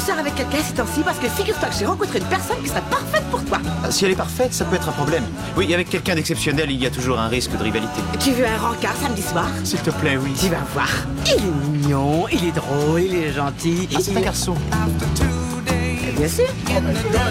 sors avec quelqu'un ces temps-ci parce que figure-toi que j'ai rencontré une personne qui serait parfaite pour toi. Si elle est parfaite, ça peut être un problème. Oui, avec quelqu'un d'exceptionnel, il y a toujours un risque de rivalité. Tu veux un rencard samedi soir? S'il te plaît, oui. Tu vas voir. Il est mignon, il est drôle, il est gentil. Ah, c'est un garçon. Bien sûr.